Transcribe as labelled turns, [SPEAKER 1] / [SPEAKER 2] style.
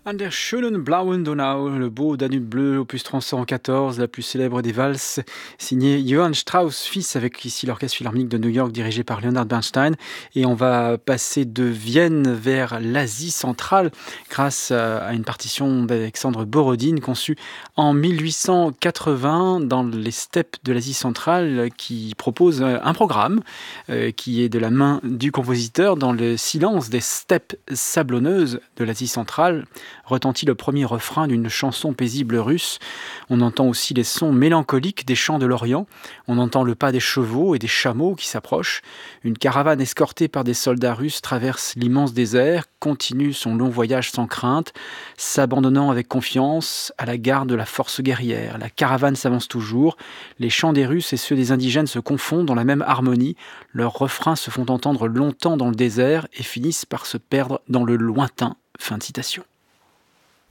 [SPEAKER 1] An der schönen blauen Donau, le beau Danube bleu, opus 314, la plus célèbre des valses, signé Johann Strauss, fils, avec ici l'Orchestre Philharmonique de New York, dirigé par Leonard Bernstein. Et on va passer de Vienne vers l'Asie centrale, grâce à une partition d'Alexandre Borodine, conçue en 1880 dans les steppes de l'Asie centrale, qui propose un programme qui est de la main du compositeur dans le silence des steppes sablonneuses de l'Asie centrale. Retentit le premier refrain d'une chanson paisible russe. On entend aussi les sons mélancoliques des chants de l'Orient. On entend le pas des chevaux et des chameaux qui s'approchent. Une caravane escortée par des soldats russes traverse l'immense désert, continue son long voyage sans crainte, s'abandonnant avec confiance à la garde de la force guerrière. La caravane s'avance toujours. Les chants des Russes et ceux des indigènes se confondent dans la même harmonie. Leurs refrains se font entendre longtemps dans le désert et finissent par se perdre dans le lointain. Fin de citation.